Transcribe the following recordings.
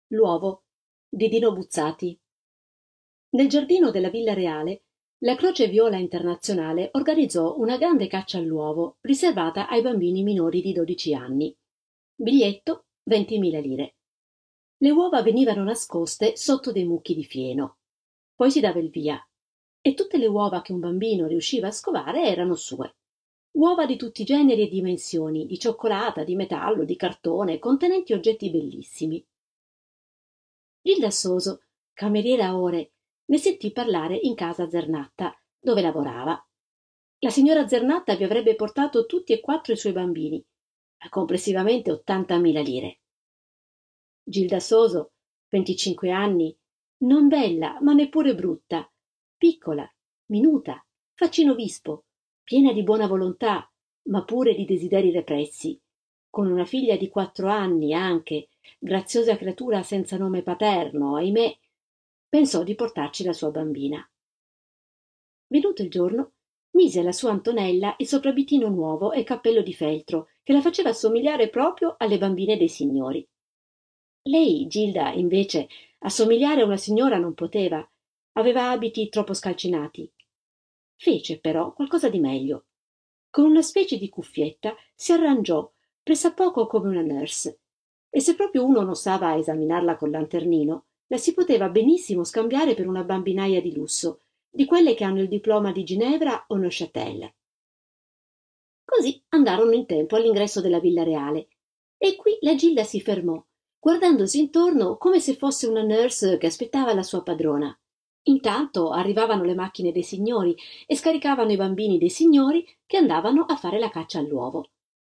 L'uovo di Dino Buzzati. Nel giardino della Villa Reale, la Croce Viola Internazionale organizzò una grande caccia all'uovo riservata ai bambini minori di 12 anni. Biglietto 20.000 lire. Le uova venivano nascoste sotto dei mucchi di fieno. Poi si dava il via. E tutte le uova che un bambino riusciva a scovare erano sue. Uova di tutti i generi e dimensioni, di cioccolata, di metallo, di cartone, contenenti oggetti bellissimi. Gilda Soso, cameriera a ore, ne sentì parlare in casa Zernatta, dove lavorava. La signora Zernatta vi avrebbe portato tutti e quattro i suoi bambini, a complessivamente 80.000 lire. Gilda Soso, 25 anni, non bella ma neppure brutta, piccola, minuta, faccino vispo, piena di buona volontà, ma pure di desideri repressi, con una figlia di 4 anni anche, graziosa creatura senza nome paterno, ahimè, pensò di portarci la sua bambina. Venuto il giorno, mise alla sua Antonella il soprabitino nuovo e cappello di feltro, che la faceva assomigliare proprio alle bambine dei signori. Lei, Gilda, invece, assomigliare a una signora non poteva, aveva abiti troppo scalcinati. Fece però qualcosa di meglio. Con una specie di cuffietta si arrangiò pressappoco come una nurse, e se proprio uno non stava a esaminarla col lanternino, la si poteva benissimo scambiare per una bambinaia di lusso, di quelle che hanno il diploma di Ginevra o Neuchâtel. Così andarono in tempo all'ingresso della Villa Reale, e qui la Gilda si fermò, guardandosi intorno come se fosse una nurse che aspettava la sua padrona. Intanto arrivavano le macchine dei signori e scaricavano i bambini dei signori che andavano a fare la caccia all'uovo.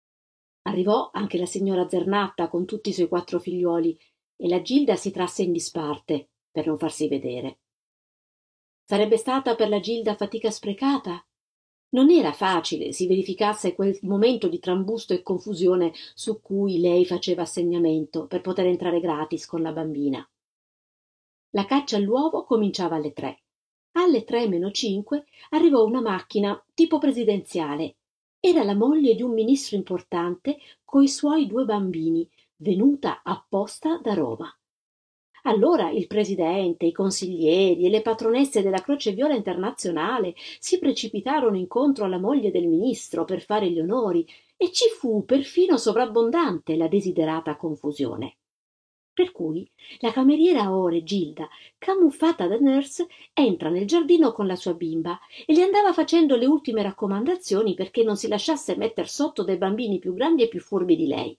Arrivò anche la signora Zernatta con tutti i suoi 4 figliuoli e la Gilda si trasse in disparte per non farsi vedere. Sarebbe stata per la Gilda fatica sprecata? Non era facile si verificasse quel momento di trambusto e confusione su cui lei faceva assegnamento per poter entrare gratis con la bambina. La caccia all'uovo cominciava alle 3. Alle 3 meno 5 arrivò una macchina tipo presidenziale. Era la moglie di un ministro importante coi suoi 2 bambini, venuta apposta da Roma. Allora il presidente, i consiglieri e le patronesse della Croce Viola Internazionale si precipitarono incontro alla moglie del ministro per fare gli onori e ci fu perfino sovrabbondante la desiderata confusione. Per cui la cameriera a ore Gilda, camuffata da nurse, entra nel giardino con la sua bimba e le andava facendo le ultime raccomandazioni perché non si lasciasse metter sotto dai bambini più grandi e più furbi di lei.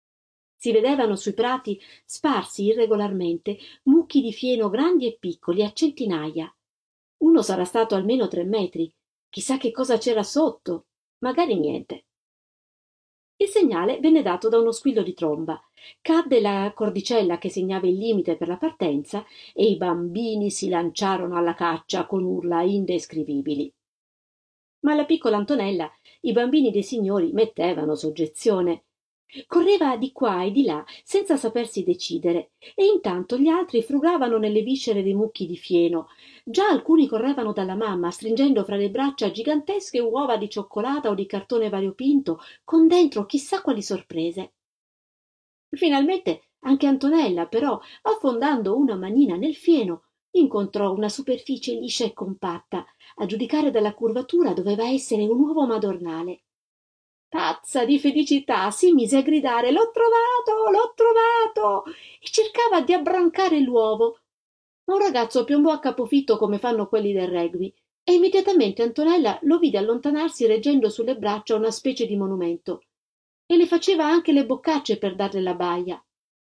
Si vedevano sui prati, sparsi irregolarmente, mucchi di fieno grandi e piccoli a centinaia. Uno sarà stato almeno 3 metri. Chissà che cosa c'era sotto. Magari niente. Il segnale venne dato da uno squillo di tromba. Cadde la cordicella che segnava il limite per la partenza e i bambini si lanciarono alla caccia con urla indescrivibili. Ma alla piccola Antonella i bambini dei signori mettevano soggezione. Correva di qua e di là senza sapersi decidere, e intanto gli altri frugavano nelle viscere dei mucchi di fieno. Già alcuni correvano dalla mamma, stringendo fra le braccia gigantesche uova di cioccolata o di cartone variopinto, con dentro chissà quali sorprese. Finalmente anche Antonella, però, affondando una manina nel fieno, incontrò una superficie liscia e compatta. A giudicare dalla curvatura doveva essere un uovo madornale. Pazza di felicità, si mise a gridare «L'ho trovato! L'ho trovato!» e cercava di abbrancare l'uovo. Ma un ragazzo piombò a capofitto come fanno quelli del rugby e immediatamente Antonella lo vide allontanarsi reggendo sulle braccia una specie di monumento e le faceva anche le boccacce per darle la baia.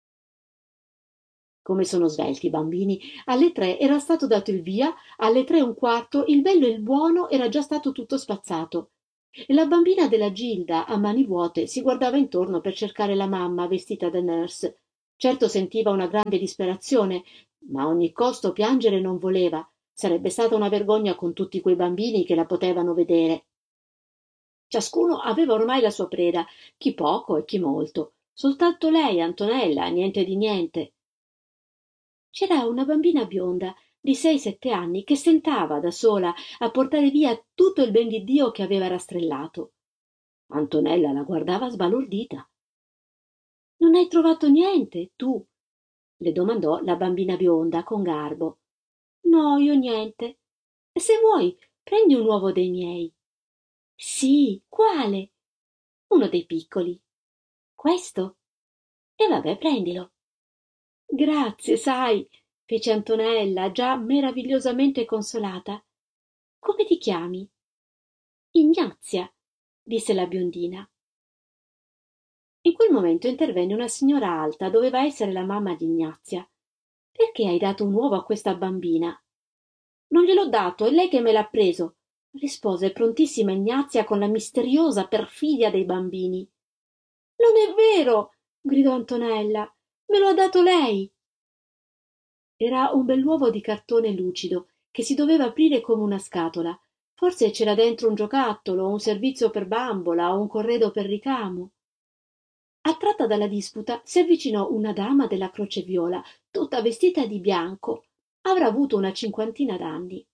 Come sono svelti i bambini! Alle 3 era stato dato il via, alle 3 e un quarto il bello e il buono era già stato tutto spazzato. E la bambina della Gilda, a mani vuote, si guardava intorno per cercare la mamma vestita da nurse. Certo sentiva una grande disperazione, ma a ogni costo piangere non voleva. Sarebbe stata una vergogna con tutti quei bambini che la potevano vedere. Ciascuno aveva ormai la sua preda, chi poco e chi molto. Soltanto lei, Antonella, niente di niente. C'era una bambina bionda di 6-7 anni che stentava da sola a portare via tutto il ben di Dio che aveva rastrellato. Antonella la guardava sbalordita. Non hai trovato niente, tu? le domandò la bambina bionda con garbo. No, io niente. Se vuoi, prendi un uovo dei miei. Sì, quale? Uno dei piccoli. Questo? E vabbè, prendilo. Grazie, sai, fece Antonella, già meravigliosamente consolata. Come ti chiami? Ignazia, disse la biondina. In quel momento intervenne una signora alta, doveva essere la mamma di Ignazia. Perché hai dato un uovo a questa bambina? Non gliel'ho dato, è lei che me l'ha preso, rispose prontissima Ignazia con la misteriosa perfidia dei bambini. Non è vero, gridò Antonella, me lo ha dato lei. Era un bell'uovo di cartone lucido che si doveva aprire come una scatola. Forse c'era dentro un giocattolo, un servizio per bambola o un corredo per ricamo. Attratta dalla disputa, si avvicinò una dama della Croce Viola, tutta vestita di bianco. Avrà avuto una cinquantina d'anni.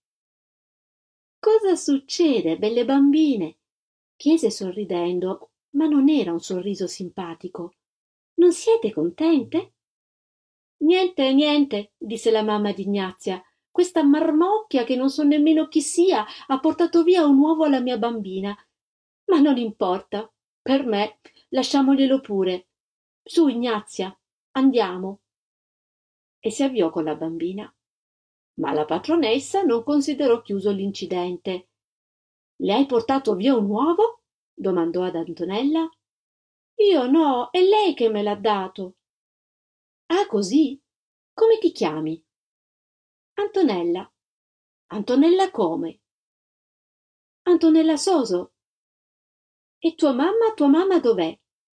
Cosa succede, belle bambine? Chiese sorridendo, ma non era un sorriso simpatico. Non siete contente? Niente, niente, disse la mamma di Ignazia. Questa marmocchia, che non so nemmeno chi sia, ha portato via un uovo alla mia bambina. Ma non importa. Per me, lasciamoglielo pure. Su, Ignazia, andiamo. E si avviò con la bambina. Ma la patronessa non considerò chiuso l'incidente. Le hai portato via un uovo? Domandò ad Antonella. Io no, è lei che me l'ha dato. Ah, così? Come ti chiami? Antonella. Antonella come? Antonella Soso. E tua mamma dov'è?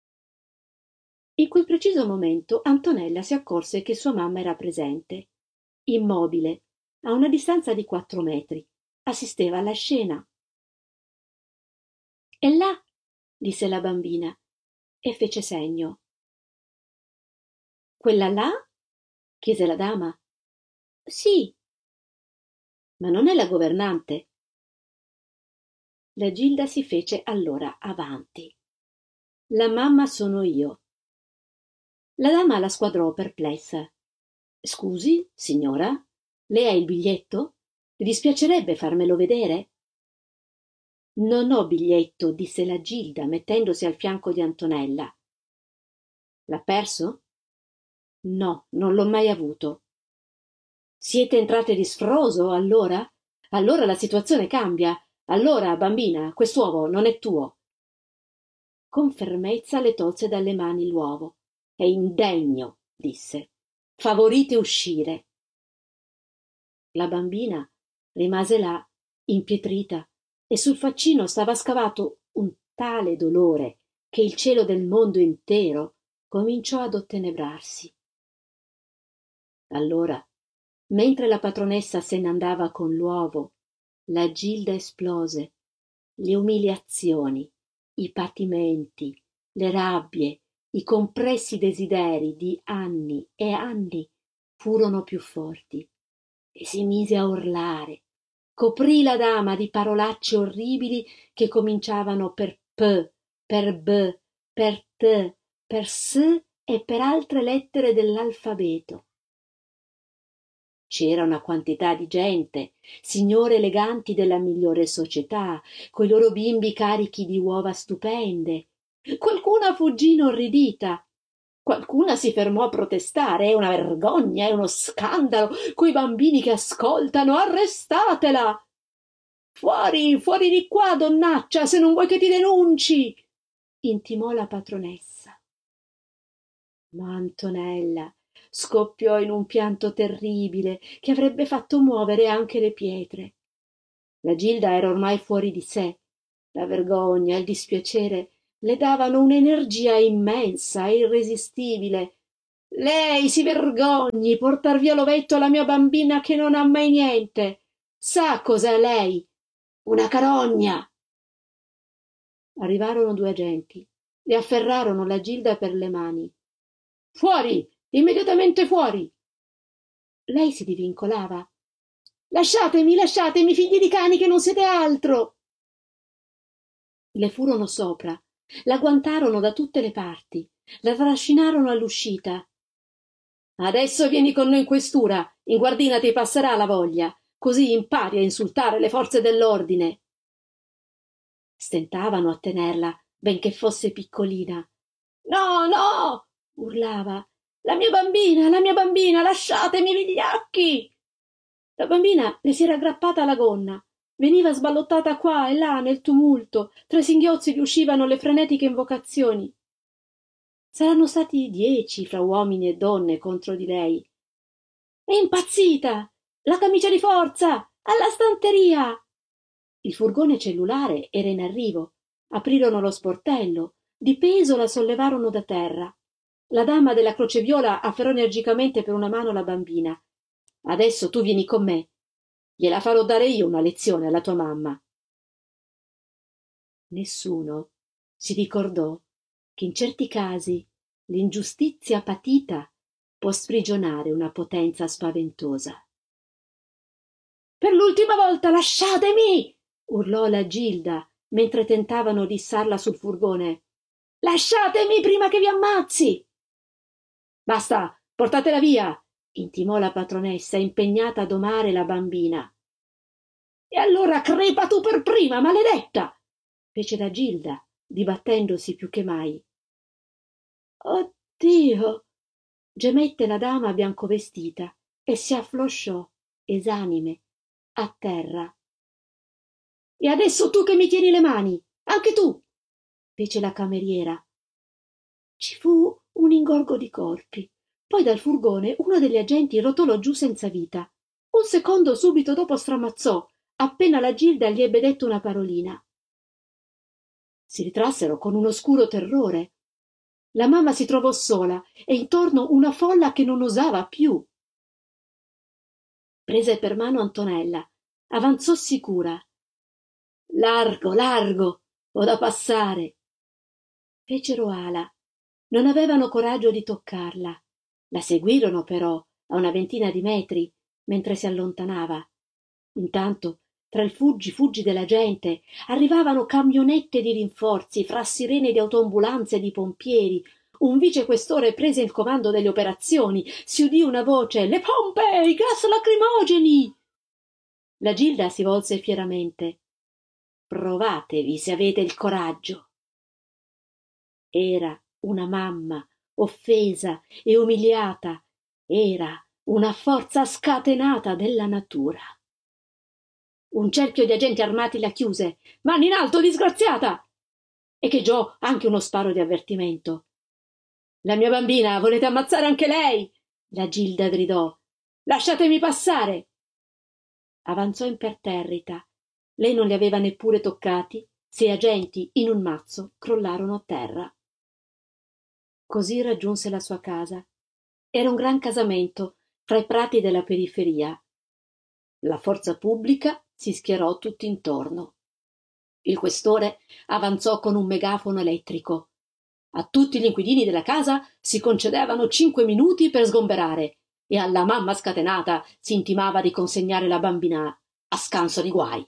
In quel preciso momento Antonella si accorse che sua mamma era presente, immobile, a una distanza di 4 metri. Assisteva alla scena. È là, disse la bambina, e fece segno. Quella là? Chiese la dama. Sì. Ma non è la governante? La Gilda si fece allora avanti. La mamma sono io. La dama la squadrò perplessa. Scusi, signora, lei ha il biglietto? Le dispiacerebbe farmelo vedere? Non ho biglietto, disse la Gilda, mettendosi al fianco di Antonella. L'ha perso? No, non l'ho mai avuto. Siete entrate di sfroso, allora? Allora la situazione cambia. Allora, bambina, quest'uovo non è tuo. Con fermezza le tolse dalle mani l'uovo. È indegno, disse. Favorite uscire. La bambina rimase là, impietrita, e sul faccino stava scavato un tale dolore che il cielo del mondo intero cominciò ad ottenebrarsi. Allora, mentre la patronessa se ne andava con l'uovo, la Gilda esplose. Le umiliazioni, i patimenti, le rabbie, i compressi desideri di anni e anni furono più forti e si mise a urlare. Coprì la dama di parolacce orribili che cominciavano per P, per B, per T, per S e per altre lettere dell'alfabeto. C'era una quantità di gente, signore eleganti della migliore società, coi loro bimbi carichi di uova stupende. Qualcuna fuggì inorridita. Qualcuna si fermò a protestare. È una vergogna, è uno scandalo. Quei bambini che ascoltano, arrestatela! Fuori, fuori di qua, donnaccia, se non vuoi che ti denunci! Intimò la patronessa. Ma Antonella scoppiò in un pianto terribile che avrebbe fatto muovere anche le pietre. La Gilda era ormai fuori di sé. La vergogna e il dispiacere le davano un'energia immensa e irresistibile. Lei si vergogni portar via l'ovetto alla mia bambina che non ha mai niente. Sa cos'è lei? Una carogna. Arrivarono 2 agenti e afferrarono la Gilda per le mani. Fuori! Immediatamente fuori! Lei si divincolava. Lasciatemi, lasciatemi, figli di cani, che non siete altro! Le furono sopra, la guantarono da tutte le parti, la trascinarono all'uscita. Adesso vieni con noi in questura, in guardina ti passerà la voglia, così impari a insultare le forze dell'ordine. Stentavano a tenerla, benché fosse piccolina. No, no! Urlava. La mia bambina, lasciatemi vigliacchi! La bambina le si era aggrappata alla gonna. Veniva sballottata qua e là nel tumulto, tra i singhiozzi gli uscivano le frenetiche invocazioni. Saranno stati 10 fra uomini e donne contro di lei. È impazzita! La camicia di forza! Alla stanteria! Il furgone cellulare era in arrivo. Aprirono lo sportello. Di peso la sollevarono da terra. La dama della Croce Viola afferrò energicamente per una mano la bambina. Adesso tu vieni con me. Gliela farò dare io una lezione alla tua mamma. Nessuno si ricordò che in certi casi l'ingiustizia patita può sprigionare una potenza spaventosa. Per l'ultima volta lasciatemi! Urlò la Gilda mentre tentavano di issarla sul furgone. Lasciatemi prima che vi ammazzi! Basta, portatela via! Intimò la patronessa, impegnata a domare la bambina. E allora crepa tu per prima, maledetta! Fece la Gilda, dibattendosi più che mai. Oh Dio! Gemette la dama biancovestita e si afflosciò, esanime, a terra. E adesso tu che mi tieni le mani, anche tu! Fece la cameriera. Ci fu un ingorgo di corpi. Poi dal furgone uno degli agenti rotolò giù senza vita. Un secondo subito dopo stramazzò, appena la Gilda gli ebbe detto una parolina. Si ritrassero con un oscuro terrore. La mamma si trovò sola e intorno una folla che non osava più. Prese per mano Antonella, avanzò sicura. Largo, largo, ho da passare. Fecero ala. Non avevano coraggio di toccarla. La seguirono però a una ventina di metri mentre si allontanava. Intanto, tra il fuggi della gente, arrivavano camionette di rinforzi fra sirene di autoambulanze e di pompieri. Un vicequestore prese il comando delle operazioni. Si udì una voce: le pompe, i gas lacrimogeni! La Gilda si volse fieramente. Provatevi se avete il coraggio. Era una mamma offesa e umiliata, era una forza scatenata della natura. Un cerchio di agenti armati la chiuse. Mani in alto, disgraziata! Echeggiò anche uno sparo di avvertimento. La mia bambina, volete ammazzare anche lei? La Gilda gridò. Lasciatemi passare! Avanzò imperterrita. Lei non li aveva neppure toccati. 6 agenti, in un mazzo, crollarono a terra. Così raggiunse la sua casa. Era un gran casamento, fra i prati della periferia. La forza pubblica si schierò tutt'intorno. Il questore avanzò con un megafono elettrico. A tutti gli inquilini della casa si concedevano 5 minuti per sgomberare e alla mamma scatenata si intimava di consegnare la bambina a scanso di guai.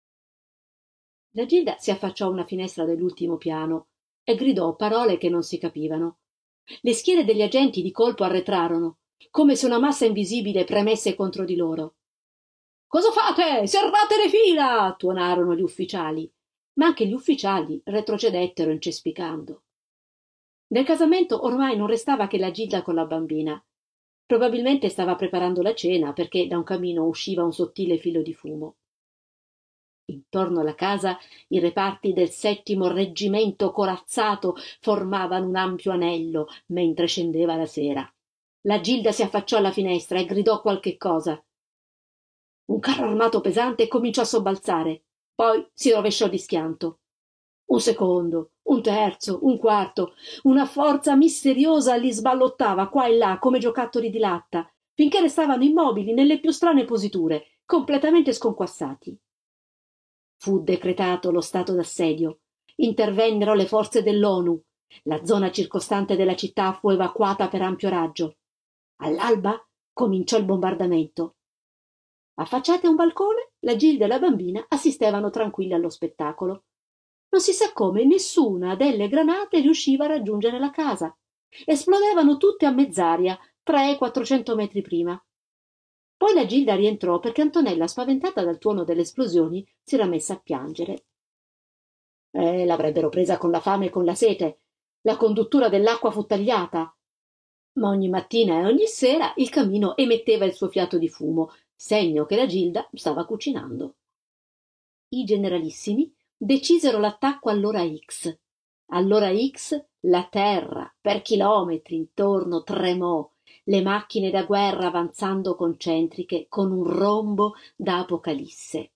La Gilda si affacciò a una finestra dell'ultimo piano e gridò parole che non si capivano. Le schiere degli agenti di colpo arretrarono, come se una massa invisibile premesse contro di loro. «Cosa fate? Serrate le fila!» tuonarono gli ufficiali, ma anche gli ufficiali retrocedettero incespicando. Nel casamento ormai non restava che la Gilda con la bambina. Probabilmente stava preparando la cena perché da un camino usciva un sottile filo di fumo. Intorno alla casa i reparti del 7° reggimento corazzato formavano un ampio anello mentre scendeva la sera. La Gilda si affacciò alla finestra e gridò qualche cosa. Un carro armato pesante cominciò a sobbalzare, poi si rovesciò di schianto. Un secondo, un terzo, un quarto, una forza misteriosa li sballottava qua e là come giocattoli di latta, finché restavano immobili nelle più strane positure, completamente sconquassati. Fu decretato lo stato d'assedio. Intervennero le forze dell'ONU. La zona circostante della città fu evacuata per ampio raggio. All'alba cominciò il bombardamento. Affacciate a un balcone, la Gilda e la bambina assistevano tranquille allo spettacolo. Non si sa come nessuna delle granate riusciva a raggiungere la casa. Esplodevano tutte a mezz'aria, 300-400 metri prima. Poi la Gilda rientrò perché Antonella, spaventata dal tuono delle esplosioni, si era messa a piangere. L'avrebbero presa con la fame e con la sete. La conduttura dell'acqua fu tagliata. Ma ogni mattina e ogni sera il camino emetteva il suo fiato di fumo, segno che la Gilda stava cucinando. I generalissimi decisero l'attacco all'ora X. All'ora X la terra, per chilometri intorno, tremò, le macchine da guerra avanzando concentriche con un rombo da apocalisse.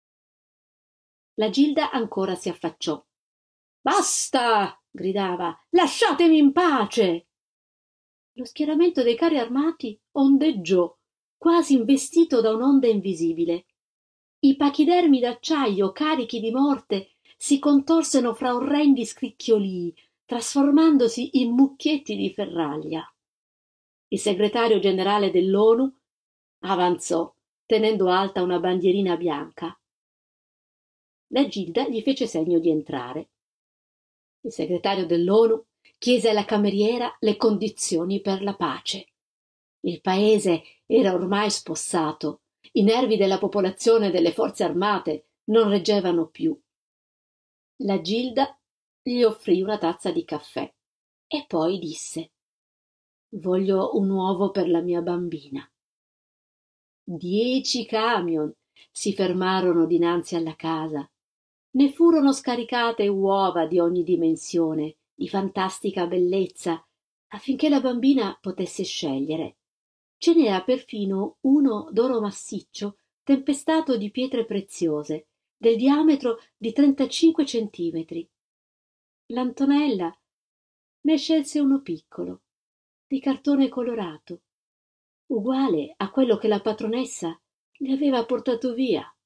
La Gilda ancora si affacciò. Basta! Gridava. Lasciatemi in pace! Lo schieramento dei carri armati ondeggiò, quasi investito da un'onda invisibile. I pachidermi d'acciaio carichi di morte si contorsero fra orrendi scricchiolii, trasformandosi in mucchietti di ferraglia. Il segretario generale dell'ONU avanzò, tenendo alta una bandierina bianca. La Gilda gli fece segno di entrare. Il segretario dell'ONU chiese alla cameriera le condizioni per la pace. Il paese era ormai spossato, i nervi della popolazione e delle forze armate non reggevano più. La Gilda gli offrì una tazza di caffè e poi disse: «Voglio un uovo per la mia bambina». 10 camion si fermarono dinanzi alla casa. Ne furono scaricate uova di ogni dimensione, di fantastica bellezza, affinché la bambina potesse scegliere. Ce n'era perfino uno d'oro massiccio, tempestato di pietre preziose, del diametro di 35 centimetri. L'Antonella ne scelse uno piccolo, di cartone colorato, uguale a quello che la patronessa le aveva portato via.